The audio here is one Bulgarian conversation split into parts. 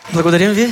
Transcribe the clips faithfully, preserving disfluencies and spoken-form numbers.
Благодарим ви.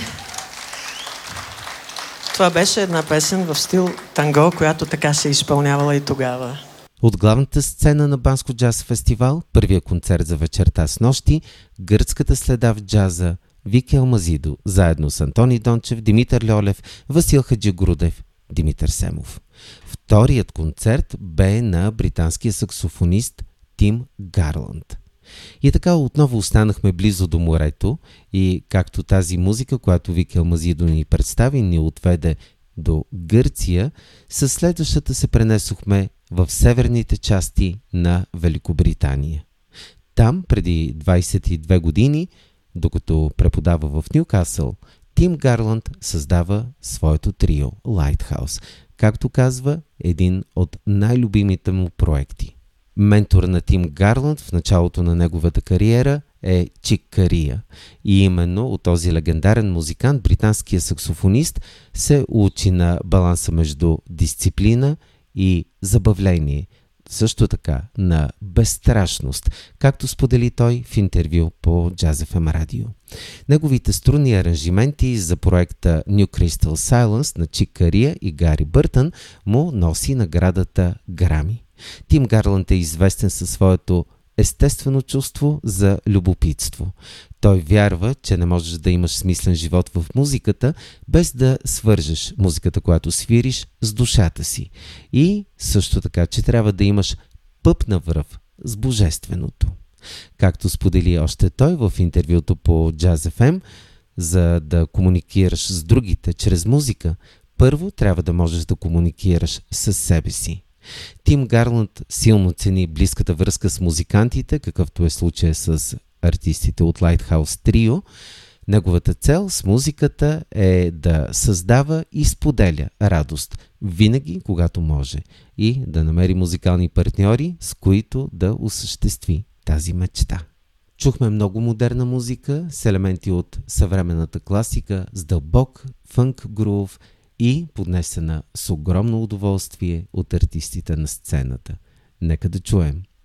Това беше една песен в стил танго, която така се изпълнявала и тогава. От главната сцена на Банско джаз фестивал, първия концерт за вечерта с нощи, гръцката следа в джаза, Вики Алмазидо, заедно с Антони Дончев, Димитър Льолев, Васил Хаджигрудев, Димитър Семов. Вторият концерт бе на британския саксофонист Тим Гарланд. И така отново останахме близо до морето и както тази музика, която Вики Алмазидо ни представи, ни отведе до Гърция, със следващата се пренесохме в северните части на Великобритания. Там преди двайсет и две години, докато преподава в Нюкасъл, Тим Гарланд създава своето трио Lighthouse, както казва, един от най-любимите му проекти. Ментор на Тим Гарланд в началото на неговата кариера е Чик Кария и именно от този легендарен музикант, британския саксофонист, се учи на баланса между дисциплина и забавление, също така на безстрашност, както сподели той в интервю по Jazz еф ем радио. Неговите струнни аранжименти за проекта New Crystal Silence на Чик Кария и Гари Бъртън му носи наградата Грами. Тим Гарланд е известен със своето естествено чувство за любопитство. Той вярва, че не можеш да имаш смислен живот в музиката, без да свържеш музиката, която свириш, с душата си. И също така, че трябва да имаш пъпна връв с божественото. Както сподели още той в интервюто по Jazz еф ем, за да комуникираш с другите чрез музика, първо трябва да можеш да комуникираш с себе си. Тим Гарланд силно цени близката връзка с музикантите, какъвто е случая с артистите от Lighthouse Trio. Неговата цел с музиката е да създава и споделя радост винаги, когато може, и да намери музикални партньори, с които да осъществи тази мечта. Чухме много модерна музика с елементи от съвременната класика, с дълбок фънк грув и поднесена с огромно удоволствие от артистите на сцената. Нека да чуем.